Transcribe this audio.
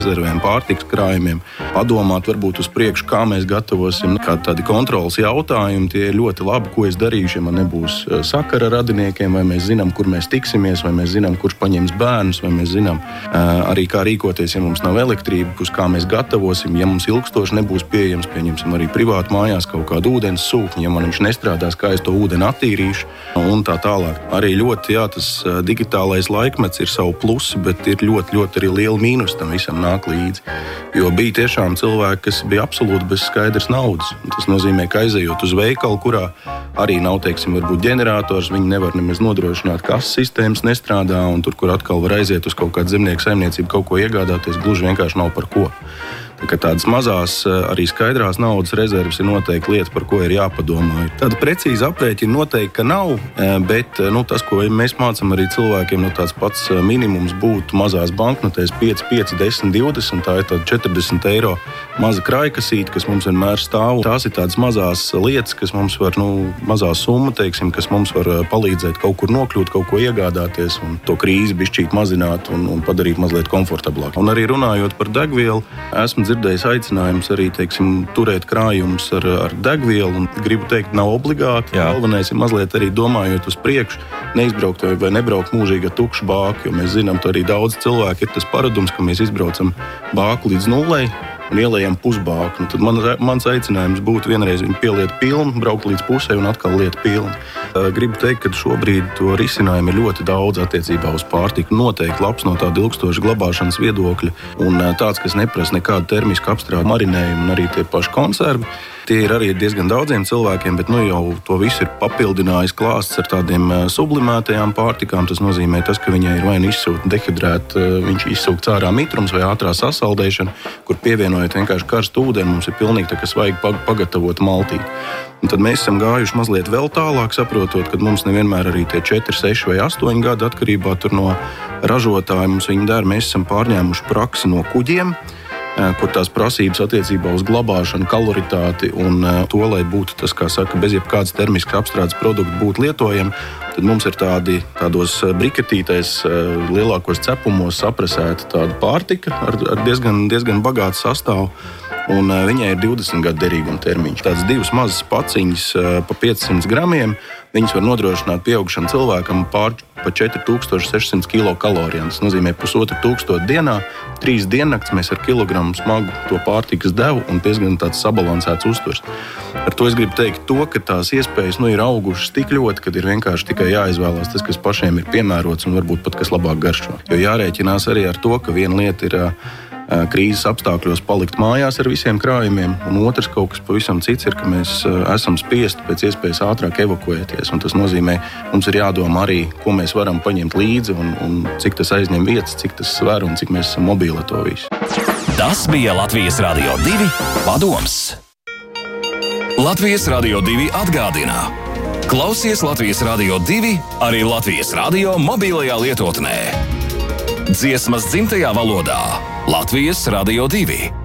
rezervēm, pārtikas krājumiem, padomāt varbūt uz priekšu, kā mēs gatavosim, kā tādi kontrolas jautājumi, tie ir ļoti labi, ko es darīšu, ja man nebūs sakara radiniekiem, vai mēs zinām, kur mēs tiksimies, vai mēs zinām, kurš paņems bērnus, vai mēs zinām arī, kā rīkoties, ja mums nav elektrība, uz kā mēs gatavosim, ja mums ilgstoši nebūs pieejams, pieņemsim arī privāti mājās kaut kādu ūdens sūkni, ja man viņš nestrādās, kā es to ūdeni attīrīšu, un tā tālāk. Arī ļoti, tas digitālais laikmets ir savu plusu, bet ir ļoti arī liela mīnus tam visam nāk līdzi. Jo bija tiešām cilvēki, kas bija absolūti bez skaidras naudas. Tas nozīmē, ka aizejot uz veikalu, kurā arī nav, teiksim, varbūt ģenerators, viņi nevar nemaz nodrošināt, kas sistēmas nestrādā, un tur, kur atkal var aiziet uz kaut kādu zemnieku saimniecību, kaut ko iegādāties, gluži vienkārši nav par ko. Tādas mazās, arī skaidrās naudas rezerves ir noteikti lieta, par ko ir jāpadomā. Tāda precīza aprēķina noteikti, ka nav, bet tas, ko mēs mācām arī cilvēkiem, tāds pats minimums būtu mazās banknotēs 5, 10, 20, tā ir tāda 40 eiro maza krājkasīte, kas mums vienmēr stāv. Tās ir tādas mazās lietas, kas mums var, mazā summa, teiksim, kas mums var palīdzēt kaut kur nokļūt, kaut ko iegādāties un to krīzi bišķīt mazināt un padarīt mazliet komfortablāk. Un arī runājot par degvielu, esmu dzirdējis aicinājums arī, teiksim, turēt krājumus ar degvielu, un gribu teikt, nav obligāti. Galvenais ir mazliet arī domājot uz priekšu, neizbraukt vai nebraukt mūžīgi ar tukšu bāku, jo mēs zinām, ka arī daudz cilvēku ir tas paradums, ka mēs izbraucam bāku līdz nulei un ielējam pusbāku. Tad mans aicinājums būtu vienreiz viņu pieliet pilnu, braukt līdz pusei un atkal liet pilnu. Gribu teikt, ka šobrīd to risinājumu ir ļoti daudz attiecībā uz pārtiku. Noteikti labs no tāda ilgstoša glabāšanas viedokļa un tāds, kas neprasa nekādu termisku apstrādi, marinējumu un arī tie paši konservi. Tie ir arī diezgan daudziem cilvēkiem, bet jau to visu ir papildinājis klāsts ar tādiem sublimētajām pārtikām. Tas nozīmē, ka viņai ir vai nu izsūkt dehidrēt, viņš izsūkts ārā mitrums vai ātrā sasaldēšana, kur pievienojot vienkārši karstu ūdeni, mums ir pilnīgi tā, kas vajag pagatavot maltīti. Un tad mēs esam gājuši mazliet vēl tālāk, saprotot, ka mums nevienmēr arī tie 4, 6 vai 8 gadi atkarībā no ražotāja mums viņi der. Mēs esam pārņēmuši praksi no kuģiem, kur tās prasības attiecībā uz glabāšanu, kaloritāti un to, lai būtu tas, kā saka, bez jebkādas termiskas apstrādes produktu būtu lietojami, tad mums ir tādos briketītais lielākos cepumos sapresēta tāda pārtika ar diezgan bagātu sastāvu. Un viņai ir 20 gadu derīguma termiņš. Tādas 2 mazas paciņas pa 500 gramiem, viņas var nodrošināt pieaugšanu cilvēkam pa 4600 kilokalorijām. Tas nozīmē 1500 dienā, 3 diennakts mēs ar kilogramu smagu to pārtikas devu un diezgan tāds sabalansēts uzturs. Ar to es gribu teikt to, ka tās iespējas ir augušas tik ļoti, kad ir vienkārši tikai jāizvēlās tas, kas pašiem ir piemērots un varbūt pat kas labāk garšo. Jo jārēķinās arī ar to, ka viena lieta ir krīzes apstākļos palikt mājās ar visiem krājumiem, un otrs kaut kas pavisam cits ir, ka mēs esam spiesti pēc iespējas ātrāk evakuēties. Un tas nozīmē, mums ir jādomā arī, ko mēs varam paņemt līdzi un cik tas aizņem vietas, cik tas sver un cik mēs esam mobili to visu. Tas bija Latvijas Radio 2 padoms. Latvijas Radio 2 atgādina. Klausies Latvijas Radio 2 arī Latvijas Radio mobilajā lietotnē. Dziesmas dzimtajā valodā. Latvijas Radio 2.